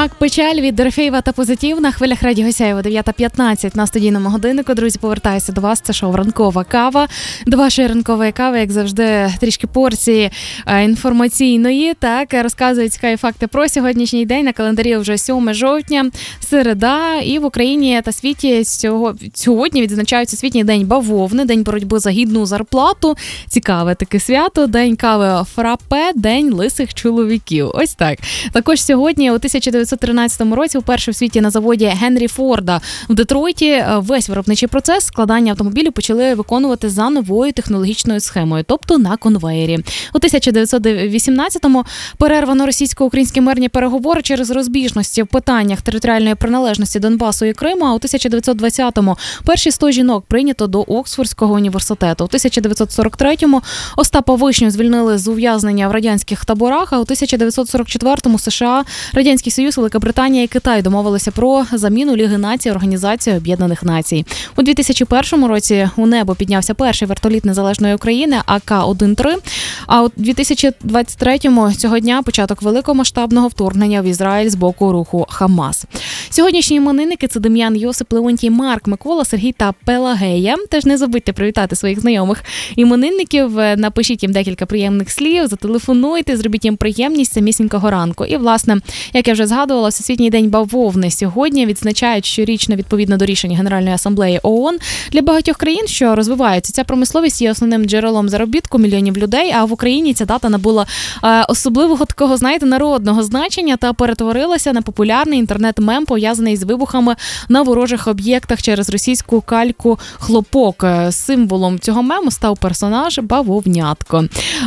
Смак печаль від Дорофєєва та Позитив на хвилях Радіо Гусяєва 9:15 на студійному годиннику. Друзі, повертаюся до вас. Це шоу «Ранкова кава». До вашої ранкової кави, як завжди, трішки порції інформаційної. Так, розказують цікаві факти про сьогоднішній день. На календарі вже 7 жовтня, середа. І в Україні та світі сьогодні відзначають Всесвітній день бавовни, день боротьби за гідну зарплату. Цікаве таке свято. День кави фрапе, день лисих чоловіків. Ось так. Також сьогодні у 1913 році вперше в світі на заводі Генрі Форда в Детройті весь виробничий процес складання автомобілів почали виконувати за новою технологічною схемою, тобто на конвеєрі. У 1918-му перервано російсько-українські мирні переговори через розбіжності в питаннях територіальної приналежності Донбасу і Криму, а у 1920-му перші 100 жінок прийнято до Оксфордського університету. У 1943-му Остапа Вишню звільнили з ув'язнення в радянських таборах, а у 1944-му США, Радянський Союз, Велика Британія і Китай домовилися про заміну Ліги націй Організацією Об'єднаних Націй. У 2001 році у небо піднявся перший вертоліт незалежної України АК-1-3, а у 2023-му цього дня початок великомасштабного вторгнення в Ізраїль з боку руху Хамас. Сьогоднішні іменинники – це Дем'ян, Йосип, Леонтій, Марк, Микола, Сергій та Пелагея. Теж не забудьте привітати своїх знайомих іменинників, напишіть їм декілька приємних слів, зателефонуйте, зробіть їм приємність самісінького ранку. І, власне, як я вже згадувала, Всесвітній день бавовни сьогодні відзначають щорічно відповідно до рішень Генеральної асамблеї ООН. Для багатьох країн, що розвиваються, ця промисловість є основним джерелом заробітку мільйонів людей, а в Україні ця дата набула особливого такого, знаєте, народного значення та перетворилася на популярний інтернет-мем, пов'язаний з вибухами на ворожих об'єктах через російську кальку «Хлопок». Символом цього мему став персонаж Бавовнятко.